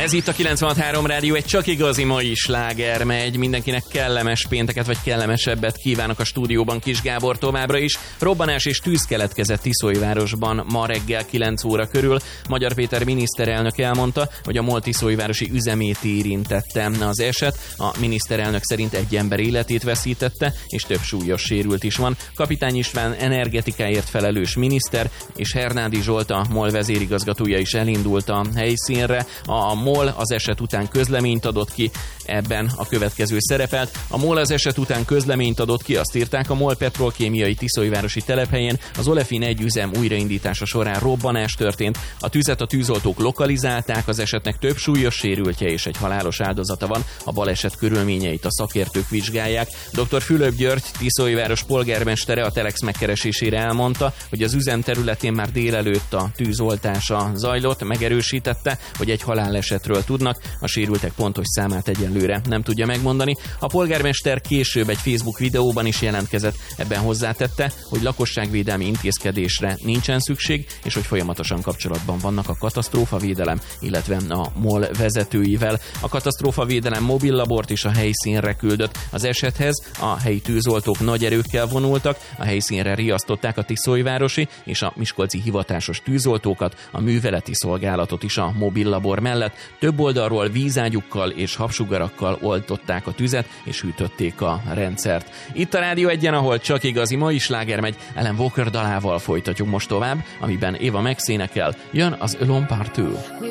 Ez itt a 96.3 Rádió, egy csak igazi mai sláger megy. Mindenkinek kellemes pénteket vagy kellemesebbet kívánok a stúdióban, Kis Gábor továbbra is. Robbanás és tűz keletkezett Tiszólyvárosban ma reggel 9 óra körül. Magyar Péter miniszterelnök elmondta, hogy a MOL Tiszólyvárosi üzemét érintette az eset. A miniszterelnök szerint egy ember életét veszítette, és több súlyos sérült is van. Kapitány István energetikáért felelős miniszter és Hernádi Zsolt, a MOL vezérigazgatója is elindult a helyszínre. A MOL az eset után közleményt adott ki, ebben a következő szerepelt. A MOL az eset után közleményt adott ki, azt írták, a MOL petrolkémiai Tiszólyvárosi telephelyén az Olefin 1 üzem újraindítása során robbanás történt. A tüzet a tűzoltók lokalizálták, az esetnek több súlyos sérültje és egy halálos áldozata van. A baleset körülményeit a szakértők vizsgálják. Dr. Fülöp György, Tiszólyváros polgármestere a Telex megkeresésére elmondta, hogy az üzem területén már délelőtt a tűzoltása zajlott, megerősítette, hogy egy halálesetről tudnak, a sérültek pontos számát egyelőre nem tudja megmondani. A polgármester később egy Facebook videóban is jelentkezett, ebben hozzátette, hogy lakosságvédelmi intézkedésre nincsen szükség, és hogy folyamatosan kapcsolatban vannak a katasztrófavédelem, illetve a MOL vezetőivel. A katasztrófavédelem mobillabort is a helyszínre küldött. Az esethez a helyi tűzoltók nagy erőkkel vonultak, a helyszínre riasztották a Tiszólyvárosi és a miskolci hivatásos tűzoltókat, a műveleti szolgálatot is a mobillabor mellett. Több oldalról vízágyukkal és habsugarakkal oltották a tüzet, és hűtötték a rendszert. Itt a Rádió Egyen, ahol csak igazi mai sláger megy, Ellen Walker dalával folytatjuk most tovább, amiben Eva Max énekel, jön az Alone Part 2.